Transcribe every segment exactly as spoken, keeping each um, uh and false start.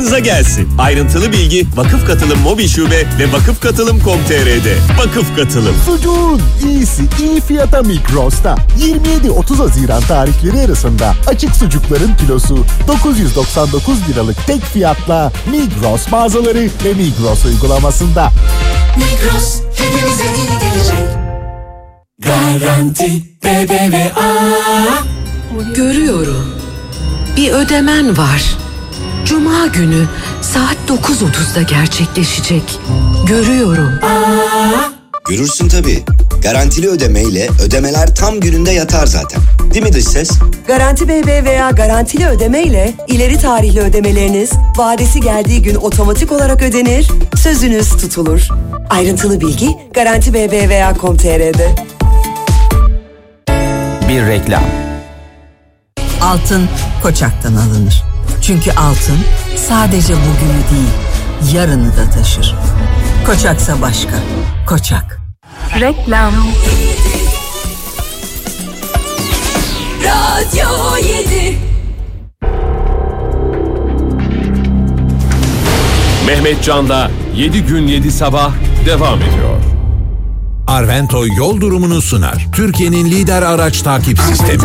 aklınıza gelsin. Ayrıntılı bilgi Vakıf Katılım Mobil Şube ve vakıf katılım nokta com nokta tr'de. Vakıf Katılım. Sucuğun iyisi iyi fiyata Migros'ta. yirmi yedi otuz Haziran tarihleri arasında açık sucukların kilosu dokuz yüz doksan dokuz liralık tek fiyatla Migros mağazaları ve Migros uygulamasında. Migros hepimize iyi gelecek. Garanti B B V A. Görüyorum. Bir ödemen var. Cuma günü saat dokuz otuzda gerçekleşecek. Görüyorum. Aa. Görürsün tabii. Garantili ödemeyle ödemeler tam gününde yatar zaten. Değil mi dış ses? Garanti B B veya garantili ödemeyle ileri tarihli ödemeleriniz vadesi geldiği gün otomatik olarak ödenir, sözünüz tutulur. Ayrıntılı bilgi garanti b b v a nokta com nokta tr'de. Bir reklam. Altın Koçak'tan alınır. Çünkü altın sadece bugünü değil, yarını da taşır. Koçaksa başka. Koçak. Reklam. Radyo yedi. Mehmet Can'da yedi gün yedi sabah devam ediyor. Arvento yol durumunu sunar. Türkiye'nin lider araç takip sistemi.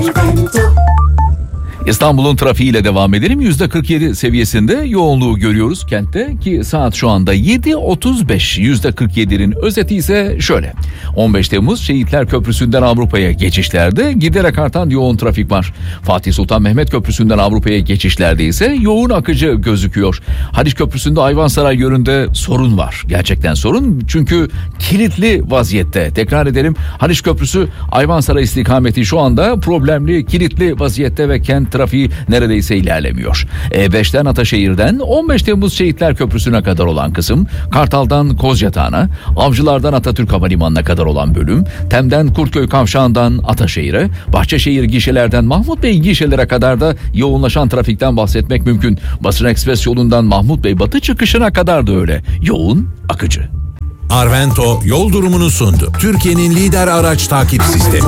İstanbul'un trafiğiyle devam edelim. yüzde kırk yedi seviyesinde yoğunluğu görüyoruz kentte ki saat şu anda yedi otuz beş. yüzde kırk yedinin özeti ise şöyle. on beş Temmuz Şehitler Köprüsü'nden Avrupa'ya geçişlerde giderek artan yoğun trafik var. Fatih Sultan Mehmet Köprüsü'nden Avrupa'ya geçişlerde ise yoğun akıcı gözüküyor. Haliç Köprüsü'nde Ayvansaray yönünde sorun var. Gerçekten sorun çünkü kilitli vaziyette. Tekrar edelim. Haliç Köprüsü Ayvansaray istikameti şu anda problemli, kilitli vaziyette ve kent trafiği neredeyse ilerlemiyor. E beşten Ataşehir'den on beş Temmuz Şehitler Köprüsü'ne kadar olan kısım, Kartal'dan Kozyatağı'na, Avcılar'dan Atatürk Havalimanı'na kadar olan bölüm, Tem'den Kurtköy Kavşağı'ndan Ataşehir'e, Bahçeşehir gişelerden Mahmut Bey gişelere kadar da yoğunlaşan trafikten bahsetmek mümkün. Basın Ekspres yolundan Mahmut Bey Batı çıkışına kadar da öyle. Yoğun, akıcı. Arvento yol durumunu sundu. Türkiye'nin lider araç takip sistemi.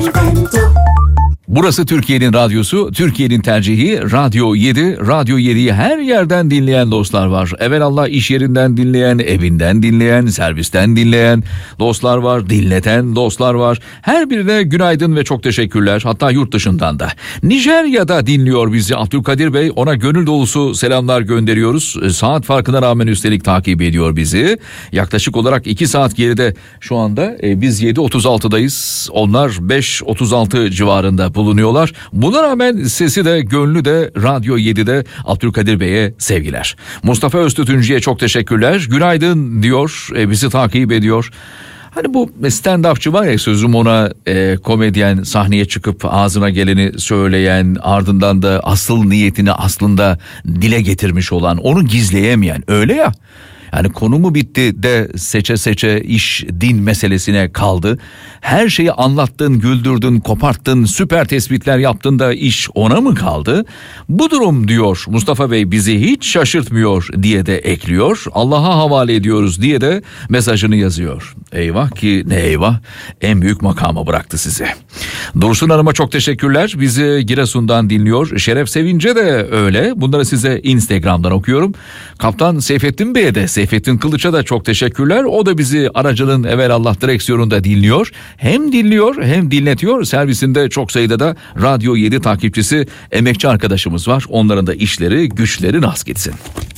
Burası Türkiye'nin radyosu, Türkiye'nin tercihi Radyo yedi. Radyo yediyi her yerden dinleyen dostlar var. Evelallah iş yerinden dinleyen, evinden dinleyen, servisten dinleyen dostlar var, dinleten dostlar var. Her birine günaydın ve çok teşekkürler. Hatta yurt dışından da. Nijerya'da dinliyor bizi Abdülkadir Bey. Ona gönül dolusu selamlar gönderiyoruz. Saat farkına rağmen üstelik takip ediyor bizi. Yaklaşık olarak iki saat geride şu anda. E, biz yedi otuz altıdayız. Onlar beş otuz altı civarında bulunuyorlar. Buna rağmen sesi de gönlü de Radyo yedide Abdülkadir Bey'e sevgiler. Mustafa Öztütüncü'ye çok teşekkürler. Günaydın diyor. E, bizi takip ediyor. Hani bu stand-upçı var ya, sözüm ona e, komedyen, sahneye çıkıp ağzına geleni söyleyen, ardından da asıl niyetini aslında dile getirmiş olan, onu gizleyemeyen, öyle ya. Yani konu mu bitti de seçe seçe iş din meselesine kaldı. Her şeyi anlattın, güldürdün, koparttın, süper tespitler yaptın da iş ona mı kaldı? Bu durum diyor Mustafa Bey bizi hiç şaşırtmıyor diye de ekliyor. Allah'a havale ediyoruz diye de mesajını yazıyor. Eyvah ki ne eyvah, en büyük makama bıraktı sizi. Dursun Hanım'a çok teşekkürler. Bizi Giresun'dan dinliyor. Şeref Sevince de öyle. Bunları size Instagram'dan okuyorum. Kaptan Seyfettin Bey'e de, Seyfettin Kılıç'a da çok teşekkürler. O da bizi aracının evelallah direksiyonunda dinliyor. Hem dinliyor hem dinletiyor. Servisinde çok sayıda da Radyo yedi takipçisi, emekçi arkadaşımız var. Onların da işleri, güçleri rast gitsin.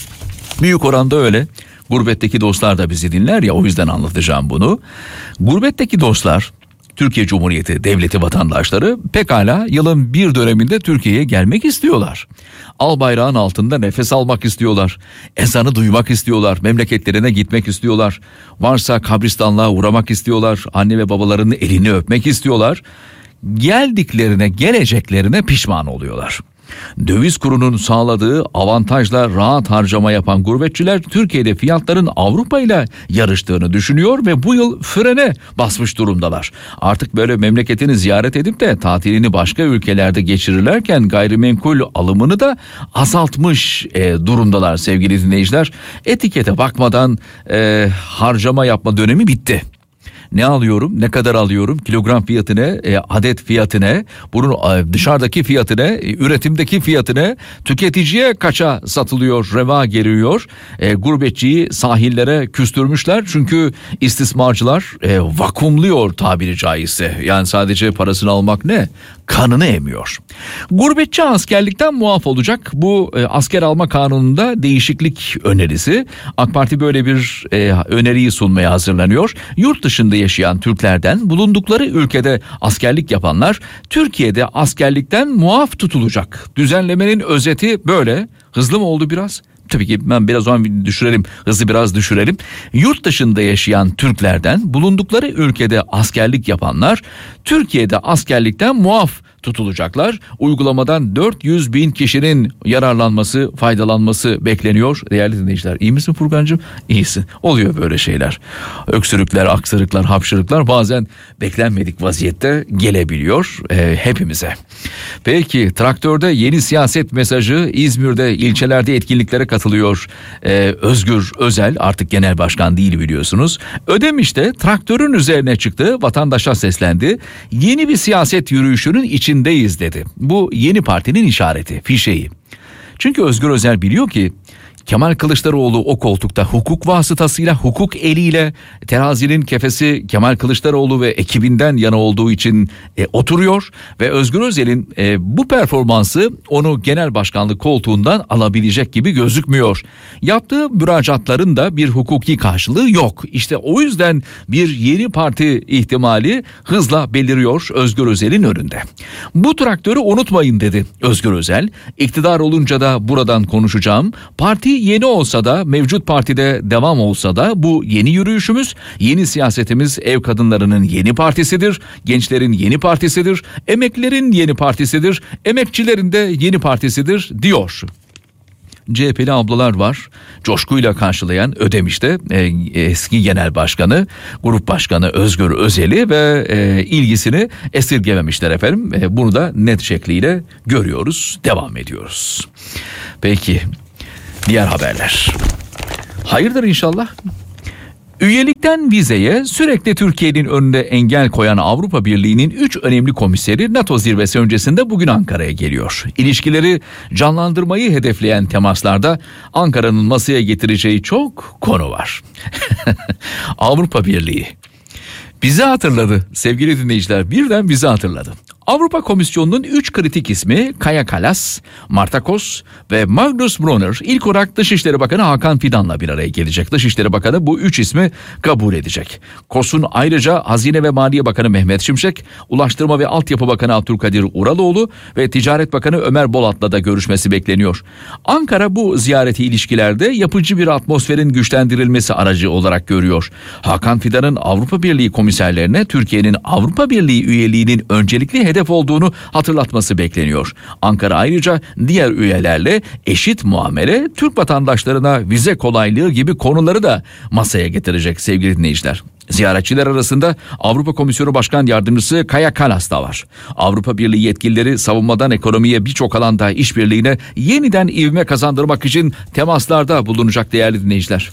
Büyük oranda öyle. Gurbetteki dostlar da bizi dinler ya, o yüzden anlatacağım bunu. Gurbetteki dostlar, Türkiye Cumhuriyeti Devleti vatandaşları pekala yılın bir döneminde Türkiye'ye gelmek istiyorlar. Al bayrağın altında nefes almak istiyorlar. Ezanı duymak istiyorlar. Memleketlerine gitmek istiyorlar. Varsa kabristanlığa uğramak istiyorlar. Anne ve babalarının elini öpmek istiyorlar. Geldiklerine, geleceklerine pişman oluyorlar. Döviz kurunun sağladığı avantajla rahat harcama yapan gurbetçiler Türkiye'de fiyatların Avrupa ile yarıştığını düşünüyor ve bu yıl frene basmış durumdalar. Artık böyle memleketini ziyaret edip de tatilini başka ülkelerde geçirirlerken gayrimenkul alımını da azaltmış e, durumdalar sevgili dinleyiciler. Etikete bakmadan e, harcama yapma dönemi bitti. Ne alıyorum, ne kadar alıyorum, kilogram fiyatı ne, e, adet fiyatı ne, bunun e, dışarıdaki fiyatı ne, e, üretimdeki fiyatı ne, tüketiciye kaça satılıyor, reva geliyor. E, gurbetçiyi sahillere küstürmüşler çünkü istismarcılar e, vakumluyor tabiri caizse. Yani sadece parasını almak ne? Kanını emiyor. Gurbetçi askerlikten muaf olacak. Bu e, asker alma kanununda değişiklik önerisi. AK Parti böyle bir e, öneriyi sunmaya hazırlanıyor. Yurt dışında yaşayan Türklerden bulundukları ülkede askerlik yapanlar Türkiye'de askerlikten muaf tutulacak. Düzenlemenin özeti böyle. Hızlı mı oldu biraz? Tabii ki ben biraz o an düşürelim, hızı biraz düşürelim. Yurt dışında yaşayan Türklerden bulundukları ülkede askerlik yapanlar Türkiye'de askerlikten muaf tutulacaklar. Uygulamadan dört yüz bin kişinin yararlanması, faydalanması bekleniyor. Değerli dinleyiciler, iyi misin Furkancığım? İyisin. Oluyor böyle şeyler. Öksürükler, aksırıklar, hapşırıklar bazen beklenmedik vaziyette gelebiliyor e, hepimize. Peki, traktörde yeni siyaset mesajı. İzmir'de ilçelerde etkinliklere katılıyor e, Özgür Özel, artık genel başkan değil biliyorsunuz. Ödemiş'te traktörün üzerine çıktı, vatandaşa seslendi. Yeni bir siyaset yürüyüşünün içindeyiz dedi. Bu yeni partinin işareti, fişeği. Çünkü Özgür Özel biliyor ki Kemal Kılıçdaroğlu o koltukta hukuk vasıtasıyla, hukuk eliyle, terazinin kefesi Kemal Kılıçdaroğlu ve ekibinden yana olduğu için e, oturuyor ve Özgür Özel'in e, bu performansı onu genel başkanlık koltuğundan alabilecek gibi gözükmüyor. Yaptığı müracaatların da bir hukuki karşılığı yok. İşte o yüzden bir yeni parti ihtimali hızla beliriyor Özgür Özel'in önünde. Bu traktörü unutmayın dedi Özgür Özel. İktidar olunca da buradan konuşacağım. Parti yeni olsa da, mevcut partide devam olsa da bu yeni yürüyüşümüz, yeni siyasetimiz ev kadınlarının yeni partisidir, gençlerin yeni partisidir, emeklilerin yeni partisidir, emekçilerin de yeni partisidir diyor. C H P'li ablalar var. Coşkuyla karşılayan Ödemiş'te e, eski genel başkanı, grup başkanı Özgür Özel'i ve e, ilgisini esirgememişler efendim. E, bunu da net şekliyle görüyoruz, devam ediyoruz. Peki, diğer haberler. Hayırdır inşallah. Üyelikten vizeye sürekli Türkiye'nin önünde engel koyan Avrupa Birliği'nin üç önemli komiseri NATO zirvesi öncesinde bugün Ankara'ya geliyor. İlişkileri canlandırmayı hedefleyen temaslarda Ankara'nın masaya getireceği çok konu var. Avrupa Birliği bizi hatırladı sevgili dinleyiciler, birden bizi hatırladı. Avrupa Komisyonu'nun üç kritik ismi Kaja Kallas, Marta Kos ve Magnus Brunner ilk olarak Dışişleri Bakanı Hakan Fidan'la bir araya gelecek. Dışişleri Bakanı bu üç ismi kabul edecek. Kos'un ayrıca Hazine ve Maliye Bakanı Mehmet Şimşek, Ulaştırma ve Altyapı Bakanı Abdülkadir Uraloğlu ve Ticaret Bakanı Ömer Bolat'la da görüşmesi bekleniyor. Ankara bu ziyareti ilişkilerde yapıcı bir atmosferin güçlendirilmesi aracı olarak görüyor. Hakan Fidan'ın Avrupa Birliği komiserlerine Türkiye'nin Avrupa Birliği üyeliğinin öncelikli hedef hedef olduğunu hatırlatması bekleniyor. Ankara ayrıca diğer üyelerle eşit muamele, Türk vatandaşlarına vize kolaylığı gibi konuları da masaya getirecek sevgili dinleyiciler. Ziyaretçiler arasında Avrupa Komisyonu Başkan Yardımcısı Kaja Kallas da var. Avrupa Birliği yetkilileri savunmadan ekonomiye birçok alanda işbirliğine yeniden ivme kazandırmak için temaslarda bulunacak değerli dinleyiciler.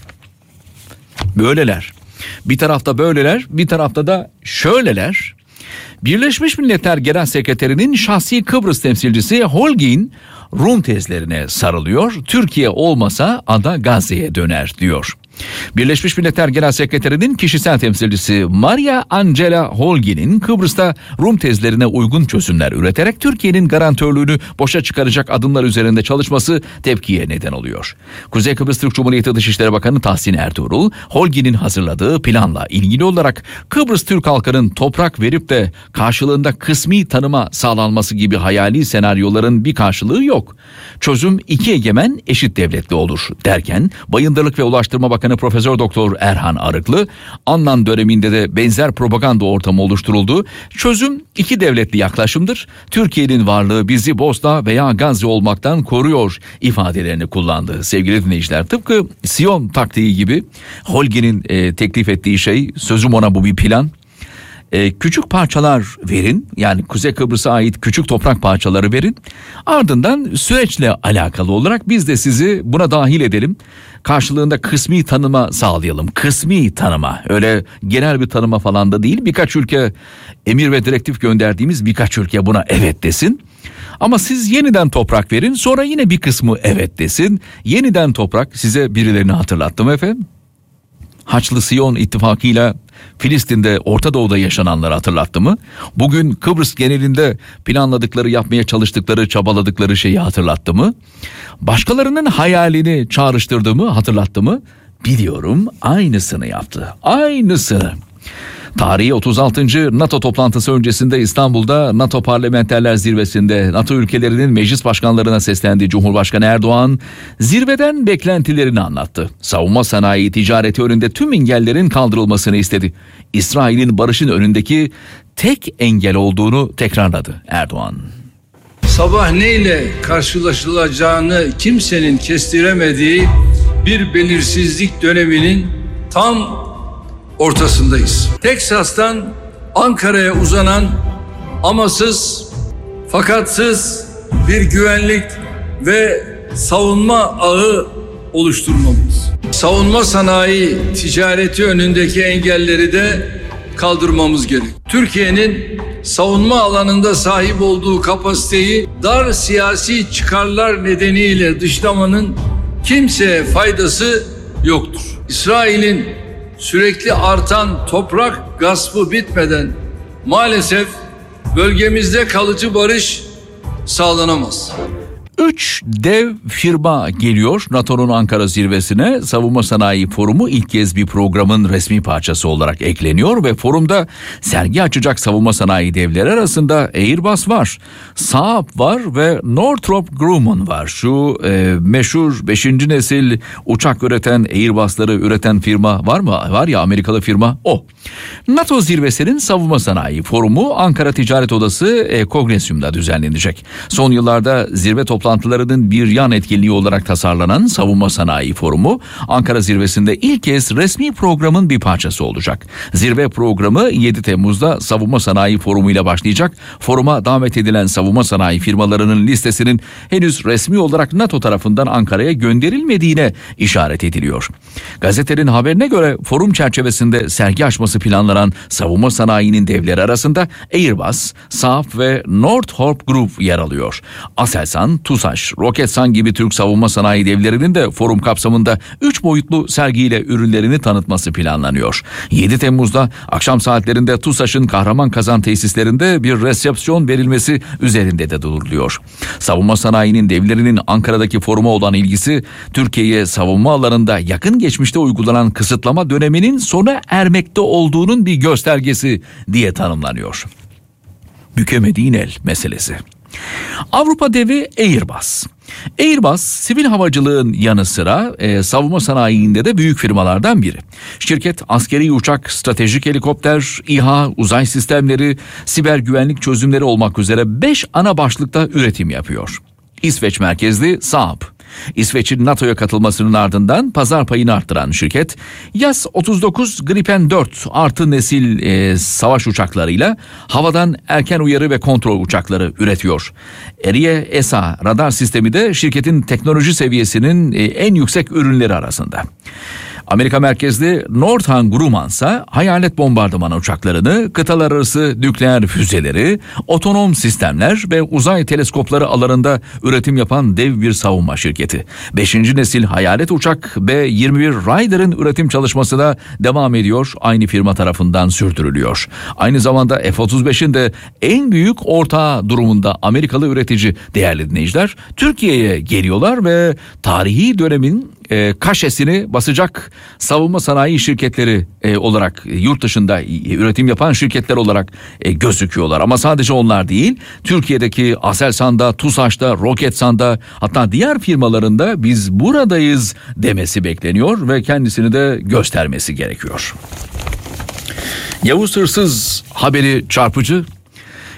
Böyleler. Bir tarafta böyleler, bir tarafta da şöyleler. Birleşmiş Milletler Genel Sekreterinin şahsi Kıbrıs temsilcisi Holguin, Rum tezlerine sarılıyor. Türkiye olmasa ada Gazze'ye döner diyor. Birleşmiş Milletler Genel Sekreterinin kişisel temsilcisi Maria Angela Holguin'in Kıbrıs'ta Rum tezlerine uygun çözümler üreterek Türkiye'nin garantörlüğünü boşa çıkaracak adımlar üzerinde çalışması tepkiye neden oluyor. Kuzey Kıbrıs Türk Cumhuriyeti Dışişleri Bakanı Tahsin Ertuğrul, Holguin'in hazırladığı planla ilgili olarak Kıbrıs Türk halkının toprak verip de karşılığında kısmi tanıma sağlanması gibi hayali senaryoların bir karşılığı yok. Çözüm iki egemen eşit devletli olur derken Bayındırlık ve Ulaştırma Bakanı Profesör Doktor Erhan Arıklı, Annan döneminde de benzer propaganda ortamı oluşturuldu. Çözüm iki devletli yaklaşımdır. Türkiye'nin varlığı bizi Bosna veya Gazze olmaktan koruyor ifadelerini kullandı sevgili dinleyiciler. Tıpkı Siyon taktiği gibi Holguin'in e, teklif ettiği şey, sözüm ona bu bir plan. e, küçük parçalar verin. Yani Kuzey Kıbrıs'a ait küçük toprak parçaları verin. Ardından süreçle alakalı olarak biz de sizi buna dahil edelim. Karşılığında kısmi tanıma sağlayalım. Kısmi tanıma, öyle genel bir tanıma falan da değil. Birkaç ülke, emir ve direktif gönderdiğimiz birkaç ülke buna evet desin. Ama siz yeniden toprak verin, sonra yine bir kısmı evet desin. Yeniden toprak, size birilerini hatırlattım efendim. Haçlı Siyon ittifakıyla Filistin'de, Orta Doğu'da yaşananları hatırlattı mı? Bugün Kıbrıs genelinde planladıkları, yapmaya çalıştıkları, çabaladıkları şeyi hatırlattı mı? Başkalarının hayalini çağrıştırdı mı, hatırlattı mı? Biliyorum, aynısını yaptı. Aynısını. Tarihi otuz altıncı NATO toplantısı öncesinde İstanbul'da NATO Parlamenterler Zirvesi'nde NATO ülkelerinin meclis başkanlarına seslendiği Cumhurbaşkanı Erdoğan zirveden beklentilerini anlattı. Savunma sanayi ticareti önünde tüm engellerin kaldırılmasını istedi. İsrail'in barışın önündeki tek engel olduğunu tekrarladı Erdoğan. Sabah neyle karşılaşılacağını kimsenin kestiremediği bir belirsizlik döneminin tam ortasındayız. Teksas'tan Ankara'ya uzanan amasız, fakatsız bir güvenlik ve savunma ağı oluşturmamız. Savunma sanayi ticareti önündeki engelleri de kaldırmamız gerek. Türkiye'nin savunma alanında sahip olduğu kapasiteyi dar siyasi çıkarlar nedeniyle dışlamanın kimseye faydası yoktur. İsrail'in sürekli artan toprak gaspı bitmeden maalesef bölgemizde kalıcı barış sağlanamaz. Üç dev firma geliyor NATO'nun Ankara zirvesine. Savunma Sanayi Forumu ilk kez bir programın resmi parçası olarak ekleniyor ve forumda sergi açacak savunma sanayi devleri arasında Airbus var, Saab var ve Northrop Grumman var. Şu e, meşhur beşinci nesil uçak üreten, Airbus'ları üreten firma var mı? Var ya, Amerikalı firma o. NATO zirvesinin savunma sanayi forumu Ankara Ticaret Odası e, Kongresyum'da düzenlenecek. Son yıllarda zirve toplantılarının bir yan etkinliği olarak tasarlanan Savunma Sanayi Forumu Ankara zirvesinde ilk kez resmi programın bir parçası olacak. Zirve programı yedi Temmuz'da Savunma Sanayi Forumu ile başlayacak. Foruma davet edilen savunma sanayi firmalarının listesinin henüz resmi olarak NATO tarafından Ankara'ya gönderilmediğine işaret ediliyor. Gazetenin haberine göre forum çerçevesinde sergi açması planlanan savunma sanayinin devleri arasında Airbus, Saab ve Northrop Group yer alıyor. Aselsan, TUSAŞ, Roketsan gibi Türk savunma sanayi devlerinin de forum kapsamında üç boyutlu sergiyle ürünlerini tanıtması planlanıyor. yedi Temmuz'da akşam saatlerinde TUSAŞ'ın Kahramanmaraş tesislerinde bir resepsiyon verilmesi üzerinde de duruluyor. Savunma sanayinin devlerinin Ankara'daki foruma olan ilgisi Türkiye'ye savunma alanında yakın geçmişte uygulanan kısıtlama döneminin sona ermekte olduğunun bir göstergesi diye tanımlanıyor. Bükemediğin el meselesi. Avrupa devi Airbus. Airbus sivil havacılığın yanı sıra e, savunma sanayinde de büyük firmalardan biri. Şirket askeri uçak, stratejik helikopter, İHA, uzay sistemleri, siber güvenlik çözümleri olmak üzere beş ana başlıkta üretim yapıyor. İsveç merkezli Saab. İsveç'in NATO'ya katılmasının ardından pazar payını arttıran şirket, Yas otuz dokuz Gripen dört artı nesil e, savaş uçaklarıyla havadan erken uyarı ve kontrol uçakları üretiyor. Eriye E S A radar sistemi de şirketin teknoloji seviyesinin e, en yüksek ürünleri arasında. Amerika merkezli Northrop Grumman ise hayalet bombardıman uçaklarını, kıtalar arası nükleer füzeleri, otonom sistemler ve uzay teleskopları alanında üretim yapan dev bir savunma şirketi. beşinci nesil hayalet uçak B yirmi bir Raider'ın üretim çalışması da devam ediyor, aynı firma tarafından sürdürülüyor. Aynı zamanda F otuz beşin de en büyük ortağı durumunda Amerikalı üretici değerli dinleyiciler Türkiye'ye geliyorlar ve tarihi dönemin e, kaşesini basacak savunma sanayi şirketleri e, olarak e, yurt dışında e, üretim yapan şirketler olarak e, gözüküyorlar. Ama sadece onlar değil, Türkiye'deki Aselsan'da, TUSAŞ'ta, Roketsan'da, hatta diğer firmalarında biz buradayız demesi bekleniyor ve kendisini de göstermesi gerekiyor. Yavuz Hırsız haberi çarpıcı.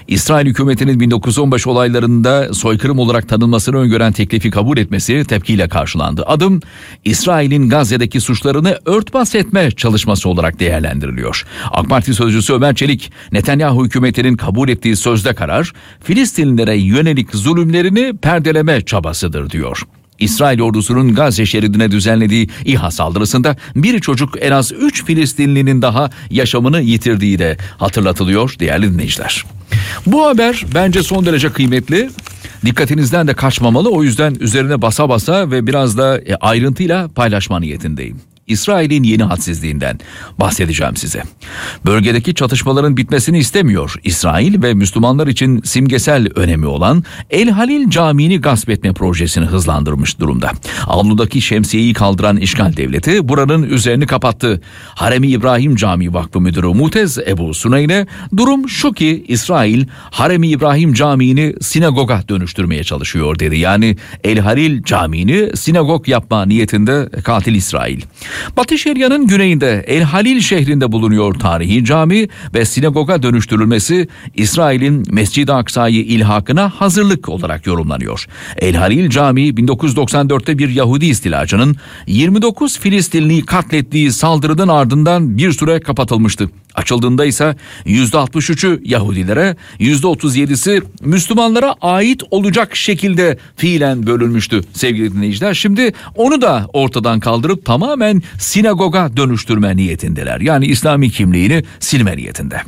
İsrail hükümetinin bin dokuz yüz on beş olaylarında soykırım olarak tanınmasını öngören teklifi kabul etmesi tepkiyle karşılandı. Adım İsrail'in Gazze'deki suçlarını örtbas etme çalışması olarak değerlendiriliyor. AK Parti sözcüsü Ömer Çelik, Netanyahu hükümetinin kabul ettiği sözde karar Filistinlilere yönelik zulümlerini perdeleme çabasıdır diyor. İsrail ordusunun Gazze şeridine düzenlediği İHA saldırısında bir çocuk en az üç Filistinlinin daha yaşamını yitirdiği de hatırlatılıyor değerli dinleyiciler. Bu haber bence son derece kıymetli. Dikkatinizden de kaçmamalı, o yüzden üzerine basa basa ve biraz da ayrıntıyla paylaşma niyetindeyim. İsrail'in yeni hadsizliğinden bahsedeceğim size. Bölgedeki çatışmaların bitmesini istemiyor İsrail ve Müslümanlar için simgesel önemi olan El Halil Camii'ni gasp etme projesini hızlandırmış durumda. Avludaki şemsiyeyi kaldıran işgal devleti buranın üzerini kapattı. Harem-i İbrahim Camii Vakfı Müdürü Mutez Ebu Suneyne, durum şu ki İsrail Harem-i İbrahim Camii'ni sinagoga dönüştürmeye çalışıyor dedi. Yani El Halil Camii'ni sinagog yapma niyetinde katil İsrail. Batı Şeria'nın güneyinde El Halil şehrinde bulunuyor tarihi cami ve sinagoga dönüştürülmesi İsrail'in Mescid-i Aksa'yı ilhakına hazırlık olarak yorumlanıyor. El Halil Camii bin dokuz yüz doksan dörtte bir Yahudi istilacının yirmi dokuz Filistinliyi katlettiği saldırının ardından bir süre kapatılmıştı. Açıldığında ise yüzde altmış üçü Yahudilere, yüzde otuz yedisi Müslümanlara ait olacak şekilde fiilen bölünmüştü sevgili dinleyiciler. Şimdi onu da ortadan kaldırıp tamamen sinagoga dönüştürme niyetindeler. Yani İslami kimliğini silme niyetinde.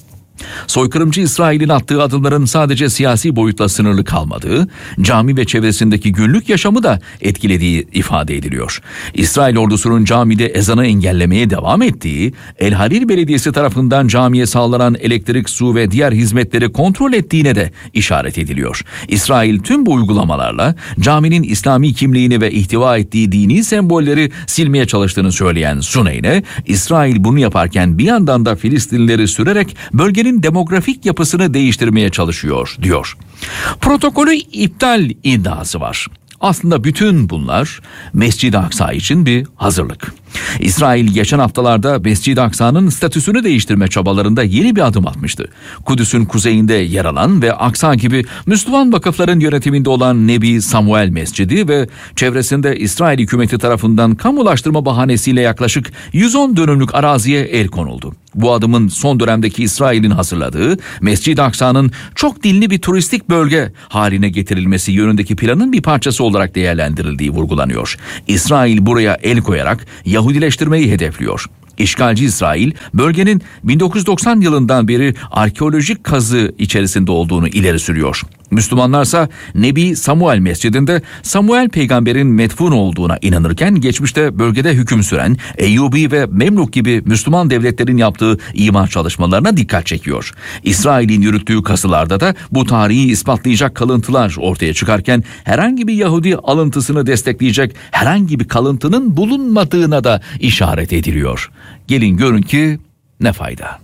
Soykırımcı İsrail'in attığı adımların sadece siyasi boyutla sınırlı kalmadığı, cami ve çevresindeki günlük yaşamı da etkilediği ifade ediliyor. İsrail ordusunun camide ezanı engellemeye devam ettiği, El Halil Belediyesi tarafından camiye sağlanan elektrik, su ve diğer hizmetleri kontrol ettiğine de işaret ediliyor. İsrail tüm bu uygulamalarla caminin İslami kimliğini ve ihtiva ettiği dini sembolleri silmeye çalıştığını söyleyen Suneyne, İsrail bunu yaparken bir yandan da Filistinlileri sürerek bölgenin demografik yapısını değiştirmeye çalışıyor diyor. Protokolü iptal iddiası var. Aslında bütün bunlar Mescid-i Aksa için bir hazırlık. İsrail geçen haftalarda Mescid-i Aksa'nın statüsünü değiştirme çabalarında yeni bir adım atmıştı. Kudüs'ün kuzeyinde yer alan ve Aksa gibi Müslüman vakıfların yönetiminde olan Nebi Samuel Mescidi ve çevresinde İsrail hükümeti tarafından kamulaştırma bahanesiyle yaklaşık yüz on dönümlük araziye el konuldu. Bu adımın son dönemdeki İsrail'in hazırladığı Mescid-i Aksa'nın çok dilli bir turistik bölge haline getirilmesi yönündeki planın bir parçası olarak değerlendirildiği vurgulanıyor. İsrail buraya el koyarak Yahudileştirmeyi hedefliyor. İşgalci İsrail, bölgenin bin dokuz yüz doksan yılından beri arkeolojik kazı içerisinde olduğunu ileri sürüyor. Müslümanlarsa Nebi Samuel Mescidinde Samuel peygamberin metfun olduğuna inanırken geçmişte bölgede hüküm süren Eyyubi ve Memluk gibi Müslüman devletlerin yaptığı imar çalışmalarına dikkat çekiyor. İsrail'in yürüttüğü kazılarda da bu tarihi ispatlayacak kalıntılar ortaya çıkarken herhangi bir Yahudi alıntısını destekleyecek herhangi bir kalıntının bulunmadığına da işaret ediliyor. Gelin görün ki ne fayda.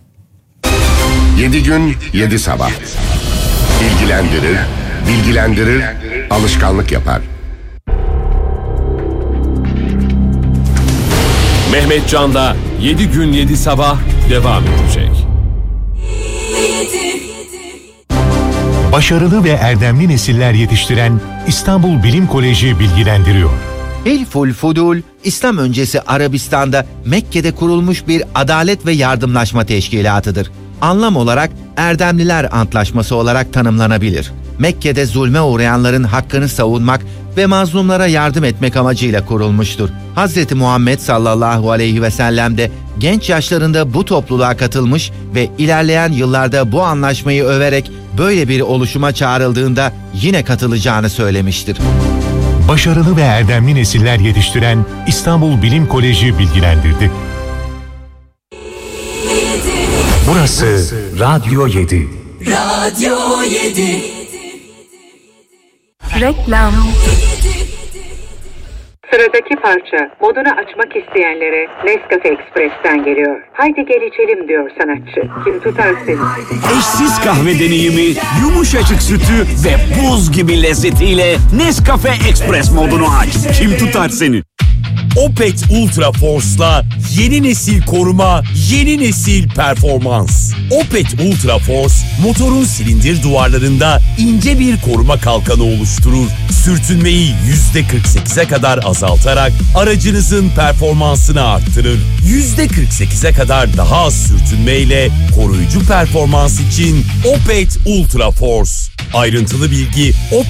Yedi gün, yedi sabah. Bilgilendirir, bilgilendirir, alışkanlık yapar. Mehmet Can'da yedi gün yedi sabah devam edecek. Başarılı ve erdemli nesiller yetiştiren İstanbul Bilim Koleji bilgilendiriyor. Hilful Fudul, İslam öncesi Arabistan'da Mekke'de kurulmuş bir adalet ve yardımlaşma teşkilatıdır. Anlam olarak Erdemliler Antlaşması olarak tanımlanabilir. Mekke'de zulme uğrayanların hakkını savunmak ve mazlumlara yardım etmek amacıyla kurulmuştur. Hazreti Muhammed sallallahu aleyhi ve sellem de genç yaşlarında bu topluluğa katılmış ve ilerleyen yıllarda bu anlaşmayı överek böyle bir oluşuma çağrıldığında yine katılacağını söylemiştir. Başarılı ve erdemli nesiller yetiştiren İstanbul Bilim Koleji bilgilendirdi. Burası Radyo yedi. Radyo yedi. Reklam. Sıradaki parça modunu açmak isteyenlere Nescafe Express'ten geliyor. Haydi gel içelim diyor sanatçı. Kim tutar seni? Eşsiz kahve deneyimi, yumuşacık sütü ve buz gibi lezzetiyle Nescafe Express modunu aç. Kim tutar seni? Opet Ultra Force'la yeni nesil koruma, yeni nesil performans. Opet Ultra Force, motorun silindir duvarlarında ince bir koruma kalkanı oluşturur. Sürtünmeyi yüzde kırk sekize kadar azaltarak aracınızın performansını arttırır. yüzde kırk sekize kadar daha az sürtünmeyle koruyucu performans için Opet Ultra Force. Ayrıntılı bilgi Opet